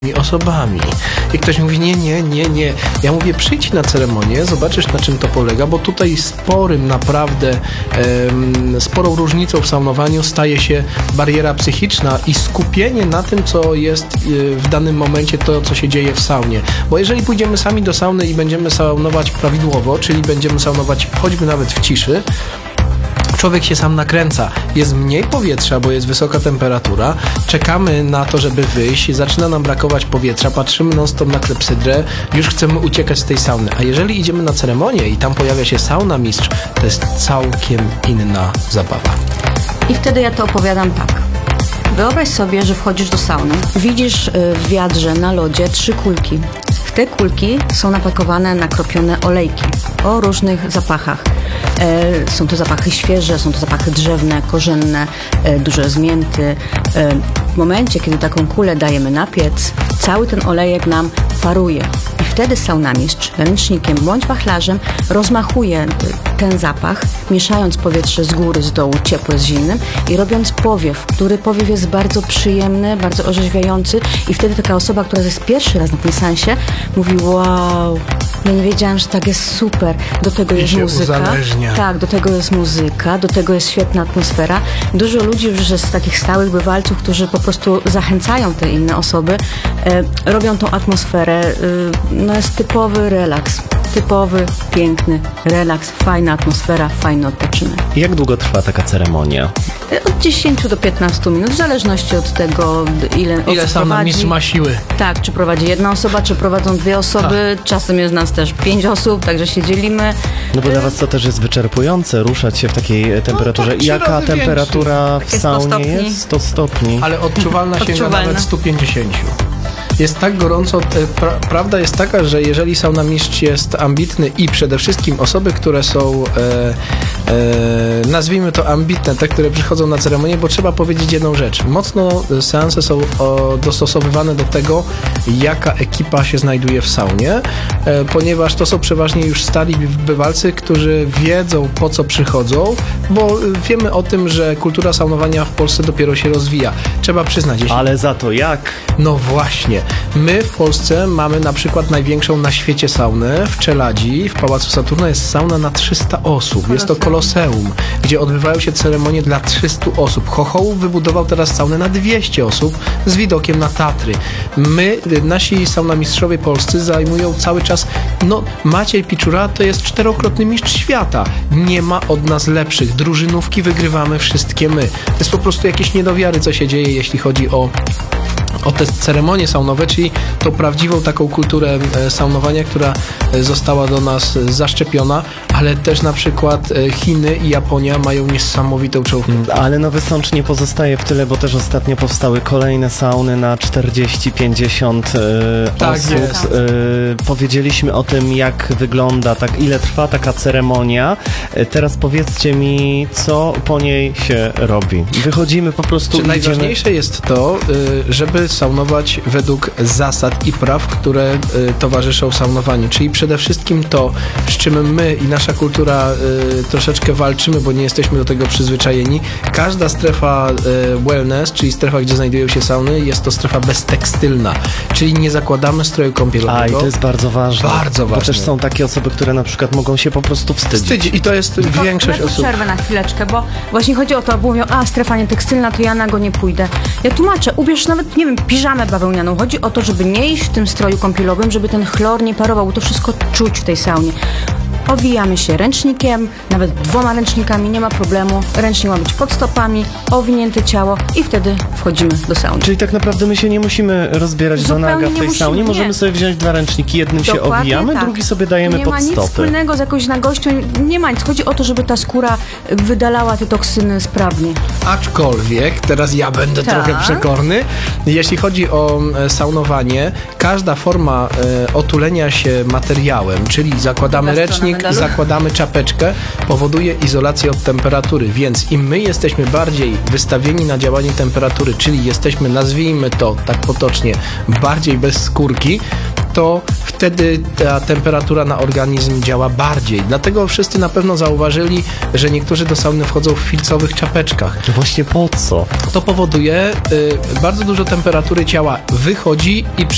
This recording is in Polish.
osobami. I ktoś mówi, nie. Ja mówię, przyjdź na ceremonię, zobaczysz, na czym to polega, bo tutaj sporą różnicą w saunowaniu staje się bariera psychiczna i skupienie na tym, co jest w danym momencie, to, co się dzieje w saunie. Bo jeżeli pójdziemy sami do sauny i będziemy saunować prawidłowo, czyli będziemy saunować choćby nawet w ciszy, człowiek się sam nakręca. Jest mniej powietrza, bo jest wysoka temperatura. Czekamy na to, żeby wyjść. Zaczyna nam brakować powietrza. Patrzymy non-stop na klepsydrę. Już chcemy uciekać z tej sauny. A jeżeli idziemy na ceremonię i tam pojawia się sauna mistrz, to jest całkiem inna zabawa. I wtedy ja to opowiadam tak. Wyobraź sobie, że wchodzisz do sauny. Widzisz w wiadrze na lodzie 3 kulki. W te kulki są napakowane nakropione olejki o różnych zapachach. Są to zapachy świeże, są to zapachy drzewne, korzenne, dużo jest mięty. W momencie, kiedy taką kulę dajemy na piec, cały ten olejek nam paruje. I wtedy saunamistrz ręcznikiem bądź wachlarzem rozmachuje ten zapach, mieszając powietrze z góry, z dołu, ciepłe z zimnym i robiąc powiew, który powiew jest bardzo przyjemny, bardzo orzeźwiający i wtedy taka osoba, która jest pierwszy raz na tym seansie, mówi: wow, ja nie wiedziałam, że tak jest super. Do tego jest muzyka. Uzależnia. Tak, do tego jest muzyka, do tego jest świetna atmosfera. Dużo ludzi już jest takich stałych bywalców, którzy po prostu zachęcają te inne osoby, robią tą atmosferę. No jest typowy relaks. Typowy, piękny relaks, fajna atmosfera, fajny odpoczynek. Jak długo trwa taka ceremonia? Od 10 do 15 minut, w zależności od tego, ile saunamistrz ma siły. Tak, czy prowadzi jedna osoba, czy prowadzą 2 osoby. Czasem jest nas też 5 osób, także się dzielimy. No bo dla was to też jest wyczerpujące, ruszać się w takiej temperaturze. Tak, jaka temperatura w saunie jest? 100 stopni. Ale odczuwalna sięga nawet 150. Jest tak gorąco, prawda jest taka, że jeżeli saunamistrz jest ambitny i przede wszystkim osoby, które są, nazwijmy to ambitne, te, które przychodzą na ceremonię, bo trzeba powiedzieć jedną rzecz. Mocno seanse są dostosowywane do tego, jaka ekipa się znajduje w saunie, ponieważ to są przeważnie już stali bywalcy, którzy wiedzą, po co przychodzą, bo wiemy o tym, że kultura saunowania w Polsce dopiero się rozwija. Trzeba przyznać. Ale za to jak? No właśnie. My w Polsce mamy na przykład największą na świecie saunę w Czeladzi, w Pałacu Saturna jest sauna na 300 osób. Jest to koloseum, gdzie odbywają się ceremonie dla 300 osób. Chochołów wybudował teraz saunę na 200 osób z widokiem na Tatry. Nasi saunamistrzowie polscy zajmują cały czas, Maciej Piczura to jest 4-krotny mistrz świata. Nie ma od nas lepszych. Drużynówki wygrywamy wszystkie my. To jest po prostu jakieś niedowiary, co się dzieje, jeśli chodzi o te ceremonie saunowe, czyli tą prawdziwą taką kulturę saunowania, która została do nas zaszczepiona, ale też na przykład Chiny i Japonia mają niesamowitą czołówkę. Ale Nowy Sącz nie pozostaje w tyle, bo też ostatnio powstały kolejne sauny na 40-50 osób. Jest. Powiedzieliśmy o tym, jak wygląda, ile trwa taka ceremonia. Teraz powiedzcie mi, co po niej się robi. Wychodzimy po prostu. Najważniejsze jest to, żeby saunować według zasad i praw, które towarzyszą saunowaniu, czyli przede wszystkim to, z czym my i nasza kultura troszeczkę walczymy, bo nie jesteśmy do tego przyzwyczajeni. Każda strefa wellness, czyli strefa, gdzie znajdują się sauny, jest to strefa beztekstylna, czyli nie zakładamy stroju kąpielowego. I to jest bardzo ważne. Bardzo ważne. Bo też są takie osoby, które na przykład mogą się po prostu wstydzić. I to jest większość osób. Przerwę na chwileczkę, bo właśnie chodzi o to, bo mówią, strefa nietekstylna, to ja na go nie pójdę. Ja tłumaczę, ubierz nawet, nie wiem, piżamę bawełnianą. Chodzi o to, żeby nie iść w tym stroju kąpielowym, żeby ten chlor nie parował, bo to wszystko czuć w tej saunie. Owijamy się ręcznikiem, nawet 2 ręcznikami, nie ma problemu. Ręcznik ma być pod stopami, owinięte ciało i wtedy wchodzimy do sauny. Czyli tak naprawdę my się nie musimy rozbierać do naga w tej saunie. Możemy sobie wziąć 2 ręczniki, jednym się owijamy, tak. Drugi sobie dajemy pod stopy. Nie ma nic wspólnego z jakąś nagością, nie ma nic. Chodzi o to, żeby ta skóra wydalała te toksyny sprawnie. Aczkolwiek, teraz ja będę trochę przekorny, jeśli chodzi o saunowanie, każda forma otulenia się materiałem, czyli zakładamy ręcznik, zakładamy czapeczkę, powoduje izolację od temperatury, więc im my jesteśmy bardziej wystawieni na działanie temperatury, czyli jesteśmy, nazwijmy to tak potocznie, bardziej bez skórki, to wtedy ta temperatura na organizm działa bardziej. Dlatego wszyscy na pewno zauważyli, że niektórzy do sauny wchodzą w filcowych czapeczkach. To właśnie po co? To powoduje, bardzo dużo temperatury ciała wychodzi i